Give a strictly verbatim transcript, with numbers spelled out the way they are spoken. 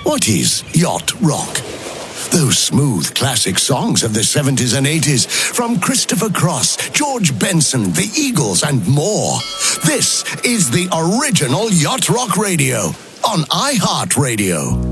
What is yacht rock? Those smooth classic songs of the seventies and eighties from Christopher Cross, George Benson, the Eagles, and more. This is the original Yacht Rock Radio on iHeartRadio.